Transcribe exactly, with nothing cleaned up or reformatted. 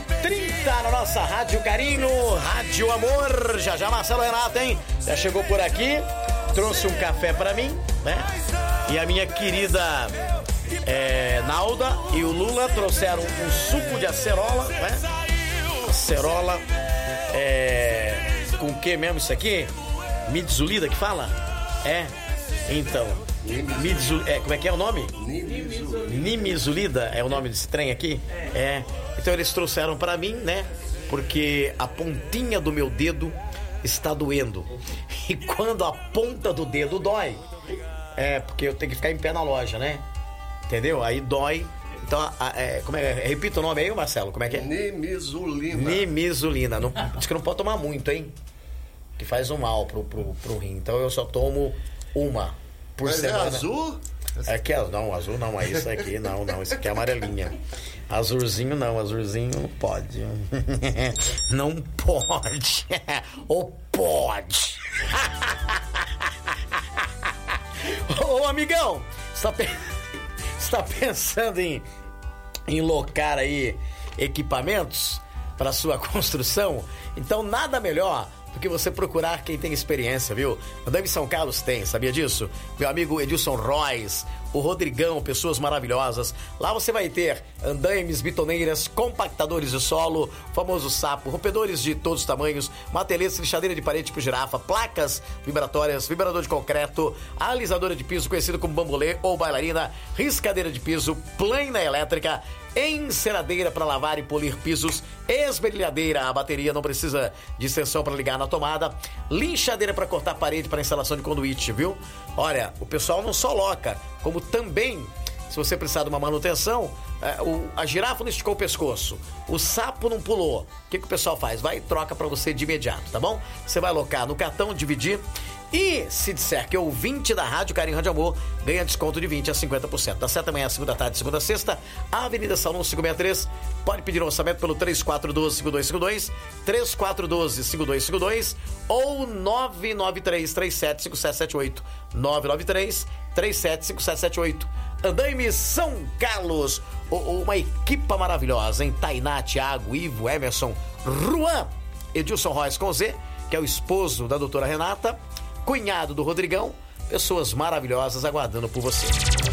trinta na nossa Rádio Carinho, Rádio Amor. Já já Marcelo Renato, hein? Já chegou por aqui, trouxe um café pra mim, né? E a minha querida é, Nalda e o Lula trouxeram um suco de acerola, né? Acerola, é... com o que mesmo isso aqui? Midzulida que fala? É, então... Midzu, é, como é que é o nome? Nimizulida é o nome desse trem aqui? É. Então eles trouxeram pra mim, né? Porque a pontinha do meu dedo está doendo. E quando a ponta do dedo dói, é porque eu tenho que ficar em pé na loja, né? Entendeu? Aí dói. Então, a, a, é, como é, repita o nome aí, Marcelo, como é que é? Nimizulina. Nimizulina. Não, diz que não pode tomar muito, hein? Que faz um mal pro, pro, pro rim. Então eu só tomo uma. Por Mas semana. é azul? É que não, azul não, é isso aqui, não, não, isso aqui é amarelinha. Azulzinho não, azulzinho não pode. Não pode. Ou pode. Ô amigão, você tá, pe... você tá pensando em, em locar aí equipamentos para sua construção? Então nada melhor do que você procurar quem tem experiência, viu? Andaime São Carlos tem, sabia disso? Meu amigo Edilson Royce, o Rodrigão, pessoas maravilhosas. Lá você vai ter andaimes, bitoneiras, compactadores de solo, famoso sapo, rompedores de todos os tamanhos, mateletes, lixadeira de parede tipo girafa, placas vibratórias, vibrador de concreto, alisadora de piso conhecido como bambolê ou bailarina, riscadeira de piso, plana elétrica, enceradeira para lavar e polir pisos, esmerilhadeira, a bateria não precisa de extensão para ligar na tomada, lixadeira para cortar parede para instalação de conduíte, viu? Olha, o pessoal não só loca, como também, se você precisar de uma manutenção, é, o, a girafa não esticou o pescoço, o sapo não pulou, o que, que o pessoal faz? Vai e troca para você de imediato, tá bom? Você vai locar no cartão, dividir. E se disser que é ouvinte da Rádio Carinho Rádio Amor, ganha desconto de vinte a cinquenta por cento. Das sete da manhã, segunda da tarde, segunda a sexta, Avenida Salão cinco seis três. Pode pedir um orçamento pelo três quatro um dois, cinco dois cinco dois, três quatro um dois, cinco dois cinco dois ou nove nove três, três sete cinco sete sete oito. nove nove três, três sete cinco sete sete oito. Andaime São Carlos, uma equipa maravilhosa, hein? Tainá, Thiago, Ivo, Emerson, Juan, Edilson Royce com Z, que é o esposo da doutora Renata, cunhado do Rodrigão, pessoas maravilhosas aguardando por você.